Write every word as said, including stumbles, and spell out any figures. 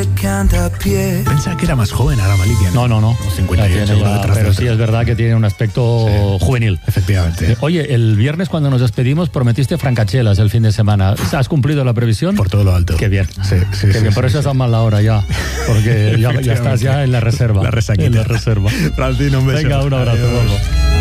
que anda a pie. Pensaba que era más joven ahora Malikia. No, no, no. cincuenta y ocho, Ya, detrás pero de sí otro. es verdad que tiene un aspecto sí, juvenil. Efectivamente. Oye, el viernes cuando nos despedimos prometiste francachelas el fin de semana. ¿Has cumplido la previsión? Por todo lo alto. Qué bien. Sí, sí, Qué sí, bien. sí, Por eso sí, estás sí. mal ahora ya. Porque ya, ya estás ya en la reserva. La resaquita. En la reserva. Francino, un beso. Venga, un abrazo. Adiós.